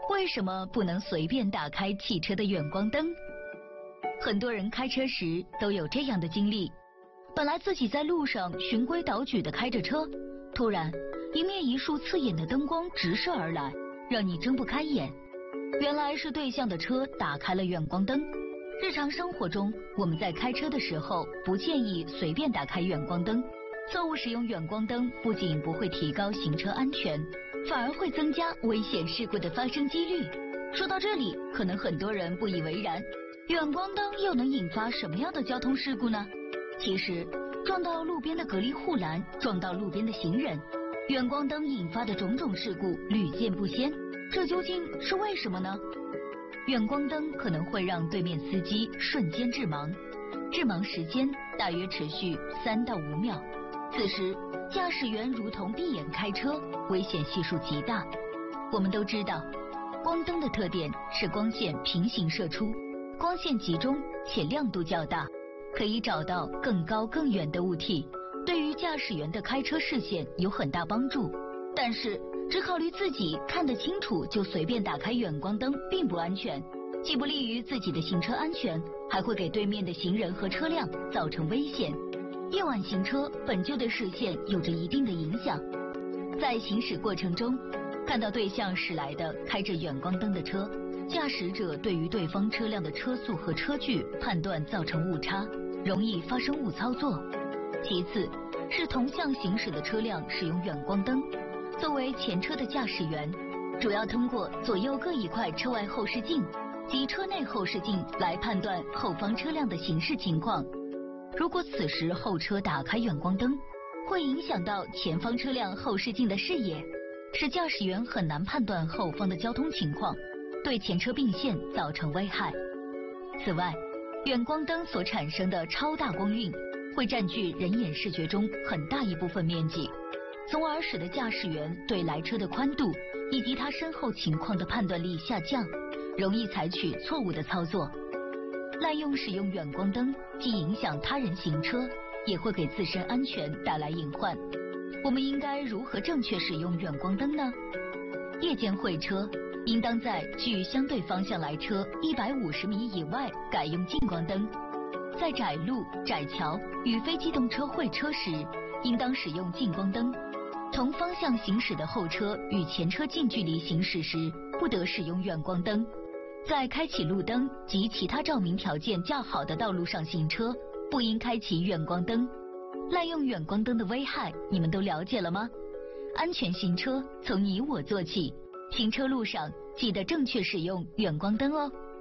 为什么不能随便打开汽车的远光灯？很多人开车时都有这样的经历，本来自己在路上循规蹈矩地开着车，突然迎面一束刺眼的灯光直射而来，让你睁不开眼。原来是对向的车打开了远光灯。日常生活中，我们在开车的时候不建议随便打开远光灯。错误使用远光灯不仅不会提高行车安全，反而会增加危险事故的发生几率。说到这里，可能很多人不以为然，远光灯又能引发什么样的交通事故呢？其实，撞到路边的隔离护栏，撞到路边的行人，远光灯引发的种种事故屡见不鲜，这究竟是为什么呢？远光灯可能会让对面司机瞬间致盲，致盲时间大约持续3到5秒。此时，驾驶员如同闭眼开车，危险系数极大。我们都知道，光灯的特点是光线平行射出，光线集中且亮度较大，可以找到更高更远的物体，对于驾驶员的开车视线有很大帮助。但是，只考虑自己看得清楚就随便打开远光灯并不安全，既不利于自己的行车安全，还会给对面的行人和车辆造成危险。夜晚行车本就对视线有着一定的影响，在行驶过程中，看到对向驶来的开着远光灯的车，驾驶者对于对方车辆的车速和车距判断造成误差，容易发生误操作。其次是同向行驶的车辆使用远光灯，作为前车的驾驶员，主要通过左右各一块车外后视镜及车内后视镜来判断后方车辆的行驶情况。如果此时后车打开远光灯，会影响到前方车辆后视镜的视野，使驾驶员很难判断后方的交通情况，对前车并线造成危害。此外，远光灯所产生的超大光晕会占据人眼视觉中很大一部分面积，从而使得驾驶员对来车的宽度以及他身后情况的判断力下降，容易采取错误的操作。滥用使用远光灯，既影响他人行车，也会给自身安全带来隐患。我们应该如何正确使用远光灯呢？夜间会车应当在距相对方向来车150米以外改用近光灯。在窄路、窄桥与非机动车会车时，应当使用近光灯。同方向行驶的后车与前车近距离行驶时，不得使用远光灯。在开启路灯及其他照明条件较好的道路上行车，不应开启远光灯。滥用远光灯的危害，你们都了解了吗？安全行车从你我做起，行车路上记得正确使用远光灯哦。